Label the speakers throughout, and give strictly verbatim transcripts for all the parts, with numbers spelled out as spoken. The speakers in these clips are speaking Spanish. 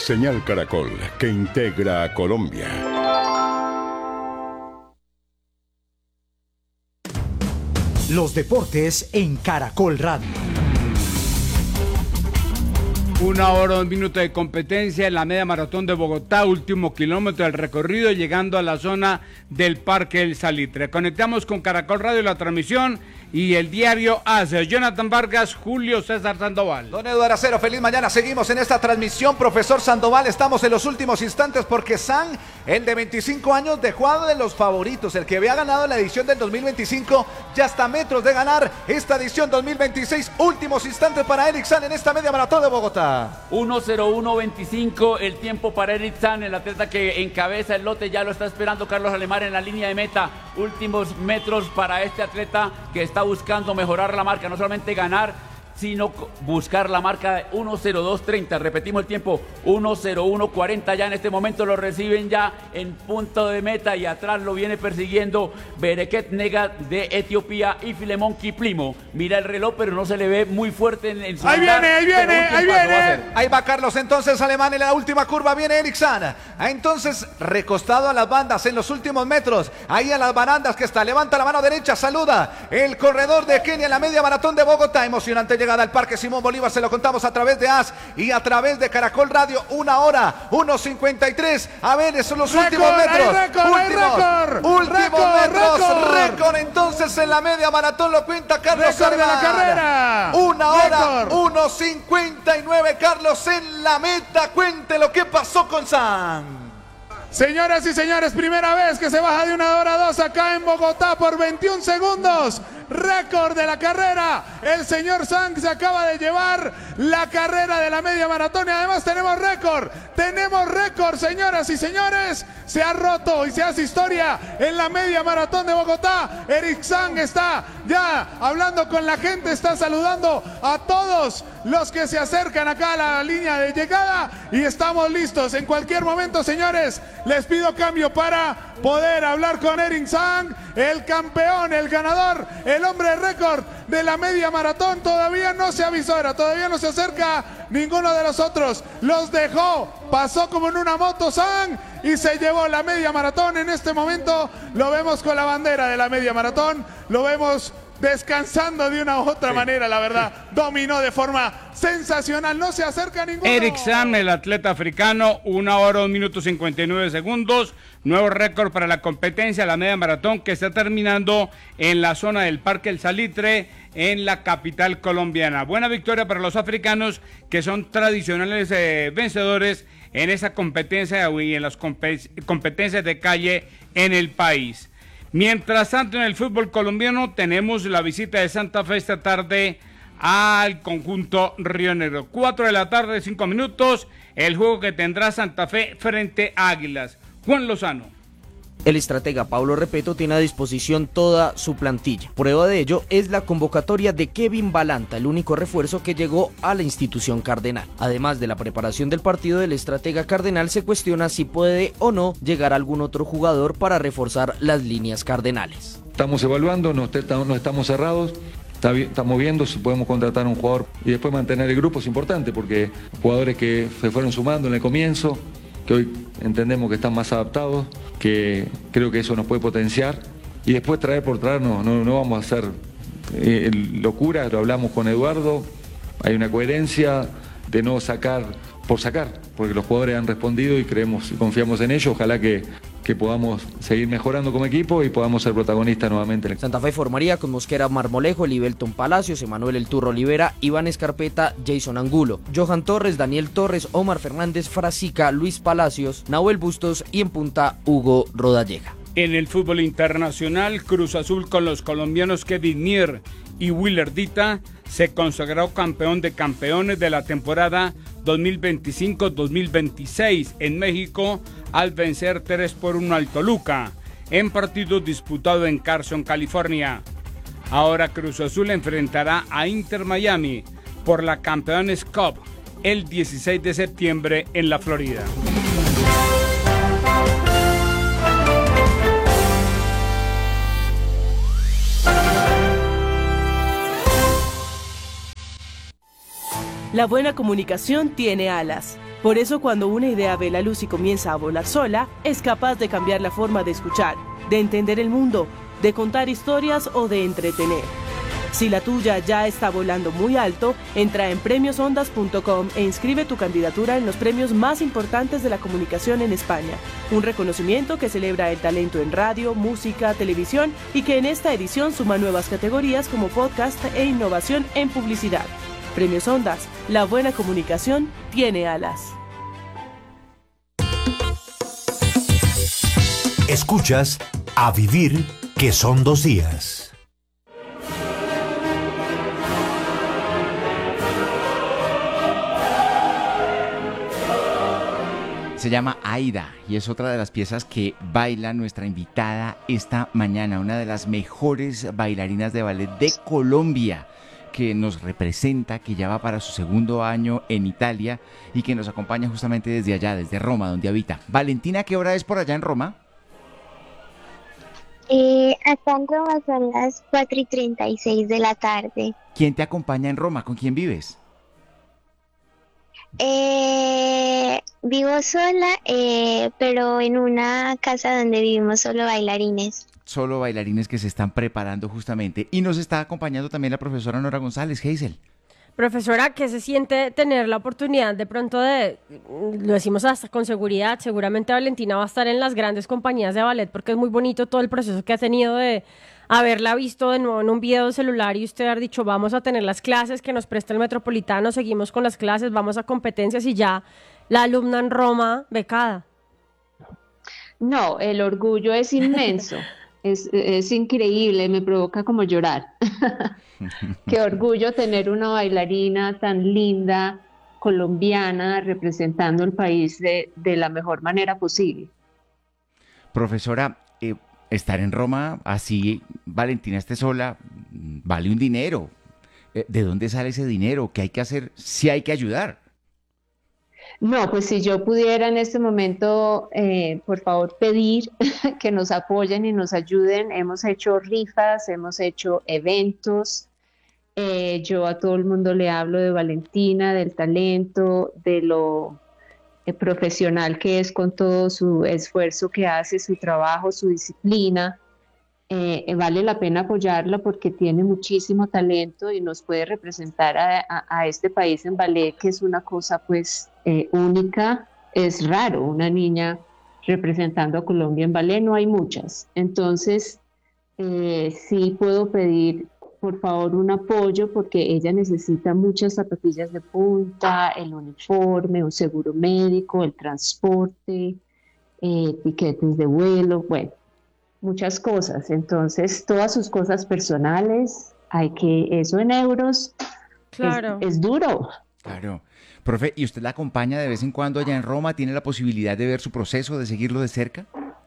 Speaker 1: Señal Caracol, que integra a Colombia.
Speaker 2: Los deportes en Caracol Radio.
Speaker 3: Una hora, dos minutos de competencia en la media maratón de Bogotá, último kilómetro del recorrido, llegando a la zona del Parque El Salitre. Conectamos con Caracol Radio, la transmisión, y el diario A S. Jonathan Vargas, Julio César Sandoval.
Speaker 4: Don Eduardo Acero, feliz mañana. Seguimos en esta transmisión, profesor Sandoval. Estamos en los últimos instantes porque San, el de veinticinco años, dejó de los favoritos. El que había ganado la edición del dos mil veinticinco, ya está a metros de ganar esta edición dos mil veintiséis. Últimos instantes para Eric San en esta media maratón de Bogotá.
Speaker 5: uno cero uno veinticinco, el tiempo para Eric San, el atleta que encabeza el lote. Ya lo está esperando Carlos Alemán en la línea de meta. Últimos metros para este atleta que está buscando mejorar la marca, no solamente ganar, sino buscar la marca de uno cero dos treinta. Repetimos el tiempo, uno cero uno cuarenta. Ya en este momento lo reciben ya en punto de meta y atrás lo viene persiguiendo Bereket Nega de Etiopía y Filemón Kiplimo. Mira el reloj, pero no se le ve muy fuerte en, en su
Speaker 4: Ahí
Speaker 5: andar,
Speaker 4: viene, ahí viene, ahí viene.
Speaker 5: Va
Speaker 4: ahí va Carlos entonces Alemán en la última curva, viene Eric San. Entonces recostado a las bandas en los últimos metros, ahí a las barandas que está, levanta la mano derecha, saluda el corredor de Kenia en la media maratón de Bogotá. Emocionante llegada al Parque Simón Bolívar, se lo contamos a través de A S y a través de Caracol Radio. Una hora, uno cincuenta y tres. A ver, esos son los
Speaker 6: récord,
Speaker 4: últimos metros.
Speaker 6: Hay récord,
Speaker 4: últimos,
Speaker 6: hay récord,
Speaker 4: últimos
Speaker 6: récord,
Speaker 4: metros.
Speaker 6: récord.
Speaker 4: Récord entonces en la media maratón, lo cuenta Carlos
Speaker 6: Récord de la
Speaker 4: Alemán.
Speaker 6: carrera.
Speaker 4: Una hora,
Speaker 6: Récord.
Speaker 4: uno cincuenta y nueve. Carlos en la meta. Cuente lo que pasó con San.
Speaker 6: Señoras y señores, primera vez que se baja de una hora dos acá en Bogotá por veintiún segundos. Récord de la carrera. El señor Sang se acaba de llevar la carrera de la media maratón y además tenemos récord. Tenemos récord, señoras y señores. Se ha roto y se hace historia en la media maratón de Bogotá. Eric Sang está ya hablando con la gente, está saludando a todos los que se acercan acá a la línea de llegada y estamos listos. En cualquier momento, señores, les pido cambio para poder hablar con Eric Sang, el campeón, el ganador, el hombre récord de la media maratón. Todavía no se avisora, todavía no se acerca ninguno de los otros. Los dejó, pasó como en una moto Sang y se llevó la media maratón. En este momento lo vemos con la bandera de la media maratón, lo vemos descansando de una u otra sí. manera, la verdad, dominó de forma sensacional, no se acerca ninguno.
Speaker 3: Eric Sam, el atleta africano, una hora, un minuto cincuenta y nueve segundos, nuevo récord para la competencia, la media maratón que está terminando en la zona del Parque El Salitre, en la capital colombiana. Buena victoria para los africanos, que son tradicionales eh, vencedores en esa competencia y en las competencias de calle en el país. Mientras tanto, en el fútbol colombiano tenemos la visita de Santa Fe esta tarde al conjunto Río Negro. cuatro de la tarde, cinco minutos, el juego que tendrá Santa Fe frente a Águilas. Juan Lozano.
Speaker 7: El estratega Pablo Repeto tiene a disposición toda su plantilla. Prueba de ello es la convocatoria de Kevin Balanta, el único refuerzo que llegó a la institución cardenal. Además de la preparación del partido, del estratega cardenal se cuestiona si puede o no llegar algún otro jugador para reforzar las líneas cardenales.
Speaker 8: Estamos evaluando, no, no estamos cerrados. Estamos viendo si podemos contratar a un jugador y después mantener el grupo. Es importante porque jugadores que se fueron sumando en el comienzo, que hoy entendemos que están más adaptados, que creo que eso nos puede potenciar. Y después traer por traer no, no, no vamos a hacer eh, locura, lo hablamos con Eduardo, hay una coherencia de no sacar por sacar, porque los jugadores han respondido y creemos y confiamos en ellos. Ojalá que, que podamos seguir mejorando como equipo y podamos ser protagonistas nuevamente.
Speaker 7: Santa Fe formaría con Mosquera Marmolejo, Libelton Palacios, Emanuel El Turro Olivera, Iván Escarpeta, Jason Angulo, Johan Torres, Daniel Torres, Omar Fernández, Frasica, Luis Palacios, Nahuel Bustos y en punta Hugo Rodallega.
Speaker 3: En el fútbol internacional, Cruz Azul con los colombianos Kevin Mier y Willer Dita se consagró campeón de campeones de la temporada dos mil veinticinco dos mil veintiséis en México al vencer tres por uno al Toluca en partido disputado en Carson, California. Ahora Cruz Azul enfrentará a Inter Miami por la Campeones Cup el dieciséis de septiembre en la Florida.
Speaker 9: La buena comunicación tiene alas. Por eso cuando una idea ve la luz y comienza a volar sola, es capaz de cambiar la forma de escuchar, de entender el mundo, de contar historias o de entretener. Si la tuya ya está volando muy alto, entra en premios ondas punto com e inscribe tu candidatura en los premios más importantes de la comunicación en España. Un reconocimiento que celebra el talento en radio, música, televisión y que en esta edición suma nuevas categorías como podcast e innovación en publicidad. Premios Ondas, la buena comunicación tiene alas.
Speaker 2: Escuchas A Vivir, que son dos días.
Speaker 10: Se llama Aida y es otra de las piezas que baila nuestra invitada esta mañana, una de las mejores bailarinas de ballet de Colombia, que nos representa, que ya va para su segundo año en Italia y que nos acompaña justamente desde allá, desde Roma, donde habita. Valentina, ¿qué hora es por allá en Roma?
Speaker 11: Eh, acá en Roma son las cuatro y treinta y seis de la tarde.
Speaker 10: ¿Quién te acompaña en Roma? ¿Con quién vives?
Speaker 11: Eh, vivo sola, eh, pero en una casa donde vivimos solo bailarines.
Speaker 10: Solo bailarines que se están preparando justamente. Y nos está acompañando también la profesora Nora González, Hazel.
Speaker 12: Profesora, ¿qué se siente tener la oportunidad de pronto de, lo decimos hasta con seguridad, seguramente Valentina va a estar en las grandes compañías de ballet porque es muy bonito todo el proceso que ha tenido de haberla visto de nuevo en un video de celular y usted haber dicho vamos a tener las clases que nos presta el Metropolitano, seguimos con las clases, vamos a competencias y ya la alumna en Roma becada?
Speaker 13: No, el orgullo es inmenso. Es, es increíble, me provoca como llorar. Qué orgullo tener una bailarina tan linda, colombiana, representando el país de, de la mejor manera posible.
Speaker 10: Profesora, eh, estar en Roma, así Valentina esté sola, vale un dinero. Eh, ¿De dónde sale ese dinero? ¿Qué hay que hacer? Sí hay que ayudar.
Speaker 13: No, pues si yo pudiera en este momento, eh, por favor, pedir que nos apoyen y nos ayuden. Hemos hecho rifas, hemos hecho eventos. Eh, yo a todo el mundo le hablo de Valentina, del talento, de lo eh, profesional que es con todo su esfuerzo que hace, su trabajo, su disciplina. Eh, vale la pena apoyarla porque tiene muchísimo talento y nos puede representar a, a, a este país en ballet, que es una cosa pues eh, única. Es raro una niña representando a Colombia en ballet, no hay muchas. Entonces eh, sí puedo pedir por favor un apoyo porque ella necesita muchas zapatillas de punta, el uniforme, un seguro médico, el transporte, eh, tiquetes de vuelo, bueno, muchas cosas. Entonces todas sus cosas personales, hay que, eso en euros,
Speaker 12: claro.
Speaker 13: es, es duro.
Speaker 10: Claro. Profe, ¿y usted la acompaña de vez en cuando allá en Roma? ¿Tiene la posibilidad de ver su proceso, de seguirlo de cerca?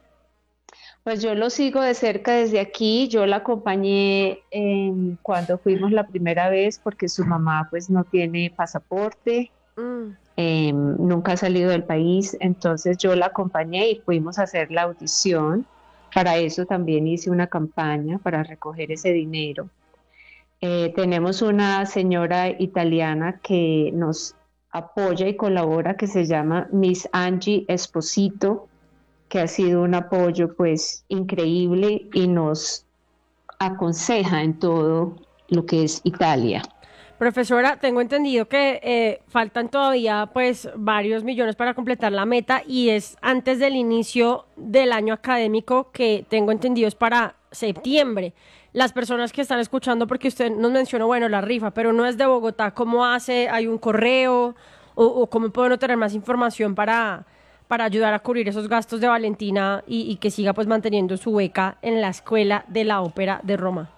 Speaker 13: Pues yo lo sigo de cerca desde aquí. Yo la acompañé eh, cuando fuimos la primera vez porque su mamá pues no tiene pasaporte, mm. eh, nunca ha salido del país, entonces yo la acompañé y fuimos a hacer la audición. Para eso también hice una campaña para recoger ese dinero. Eh, tenemos una señora italiana que nos apoya y colabora que se llama Miss Angie Esposito, que ha sido un apoyo pues increíble y nos aconseja en todo lo que es Italia.
Speaker 12: Profesora, tengo entendido que eh, faltan todavía pues varios millones para completar la meta y es antes del inicio del año académico, que tengo entendido es para septiembre. Las personas que están escuchando, porque usted nos mencionó, bueno, la rifa, pero no es de Bogotá, ¿cómo hace? ¿Hay un correo? ¿O, o cómo pueden obtener más información para, para ayudar a cubrir esos gastos de Valentina y, y que siga pues manteniendo su beca en la Escuela de la Ópera de Roma?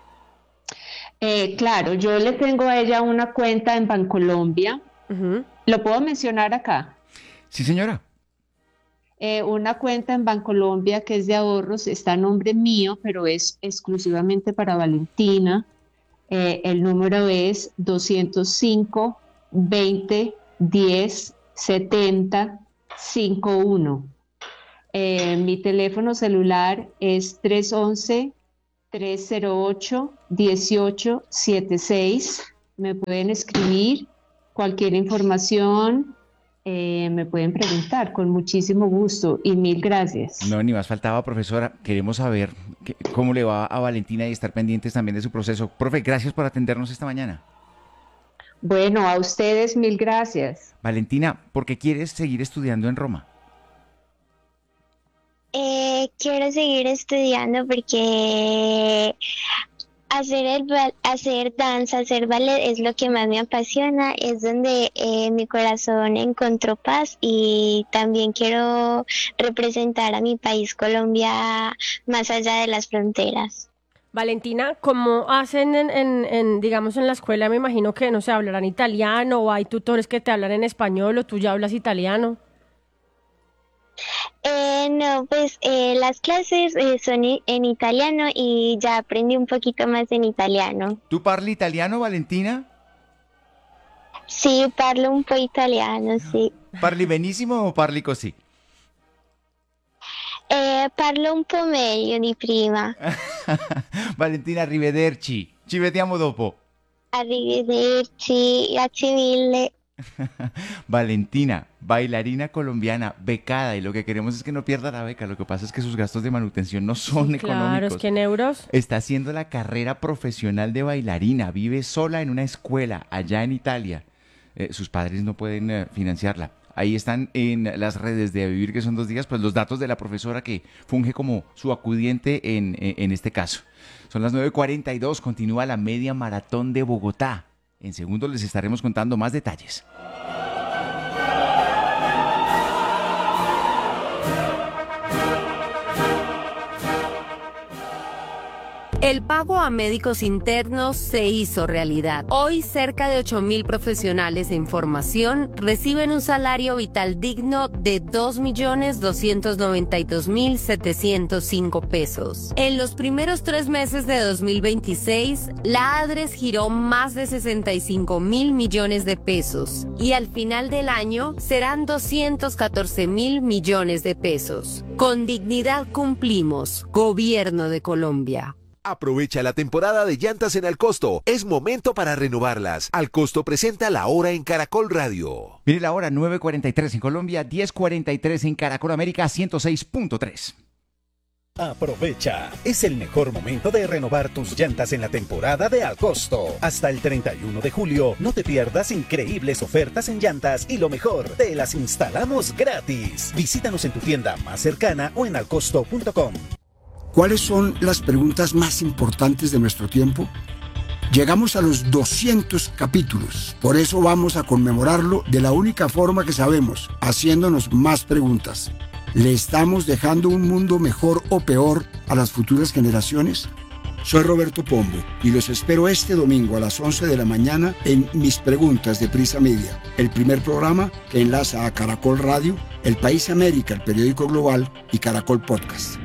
Speaker 13: Eh, claro, yo le tengo a ella una cuenta en Bancolombia. Uh-huh. ¿Lo puedo mencionar acá?
Speaker 10: Sí, señora.
Speaker 13: Eh, una cuenta en Bancolombia que es de ahorros, está a nombre mío, pero es exclusivamente para Valentina. Eh, el número es doscientos cinco, veinte, diez, setenta, cincuenta y uno. Eh, mi teléfono celular es tres once, tres cero ocho, dieciocho setenta y seis. Me pueden escribir cualquier información eh, me pueden preguntar con muchísimo gusto y mil gracias.
Speaker 10: No, ni más faltaba, profesora. Queremos saber que, cómo le va a Valentina y estar pendientes también de su proceso. Profe, gracias por atendernos esta mañana.
Speaker 13: Bueno, a ustedes mil gracias.
Speaker 10: Valentina, ¿por qué quieres seguir estudiando en Roma?
Speaker 11: Eh, quiero seguir estudiando porque hacer el hacer danza, hacer ballet es lo que más me apasiona, es donde eh, mi corazón encontró paz y también quiero representar a mi país Colombia más allá de las fronteras.
Speaker 12: Valentina, ¿cómo hacen en, en, en, digamos, en la escuela? Me imagino que, no sé, hablarán italiano o hay tutores que te hablan en español o tú ya hablas italiano.
Speaker 11: Eh, no, pues eh, las clases eh, son en italiano y ya aprendí un poquito más en italiano.
Speaker 10: ¿Tú parli italiano, Valentina?
Speaker 11: Sí, parlo un po' italiano, sì.
Speaker 10: ¿Parli benissimo o parli così?
Speaker 11: Eh, parlo un po' meglio di prima.
Speaker 10: Valentina, arrivederci. Ci vediamo dopo.
Speaker 11: Arrivederci, grazie mille.
Speaker 10: Valentina, bailarina colombiana, becada, y lo que queremos es que no pierda la beca. Lo que pasa es que sus gastos de manutención no son
Speaker 12: Sí,
Speaker 10: económicos.
Speaker 12: claro, es que en euros.
Speaker 10: Está haciendo la carrera profesional de bailarina, vive sola en una escuela allá en Italia. Eh, sus padres no pueden eh, financiarla. Ahí están en las redes de A Vivir, que son dos días, pues los datos de la profesora que funge como su acudiente en, en, en este caso. Son las nueve cuarenta y dos, continúa la media maratón de Bogotá. En segundos les estaremos contando más detalles.
Speaker 14: El pago a médicos internos se hizo realidad. Hoy, cerca de ocho mil profesionales en formación reciben un salario vital digno de dos millones doscientos noventa y dos mil setecientos cinco pesos. En los primeros tres meses de dos mil veintiséis, la ADRES giró más de sesenta y cinco mil millones de pesos y al final del año serán doscientos catorce mil millones de pesos. Con dignidad cumplimos. Gobierno de Colombia.
Speaker 15: Aprovecha la temporada de llantas en Alcosto. Es momento para renovarlas. Alcosto presenta La Hora en Caracol Radio.
Speaker 10: Mire la hora, nueve cuarenta y tres en Colombia, diez cuarenta y tres en Caracol América ciento seis punto tres.
Speaker 16: Aprovecha, es el mejor momento de renovar tus llantas en la temporada de Alcosto. Hasta el treinta y uno de julio, no te pierdas increíbles ofertas en llantas y lo mejor, te las instalamos gratis. Visítanos en tu tienda más cercana o en alcosto punto com.
Speaker 17: ¿Cuáles son las preguntas más importantes de nuestro tiempo? Llegamos a los doscientos capítulos, por eso vamos a conmemorarlo de la única forma que sabemos, haciéndonos más preguntas. ¿Le estamos dejando un mundo mejor o peor a las futuras generaciones? Soy Roberto Pombo y los espero este domingo a las once de la mañana en Mis Preguntas de Prisa Media, el primer programa que enlaza a Caracol Radio, El País América, el periódico global, y Caracol Podcast.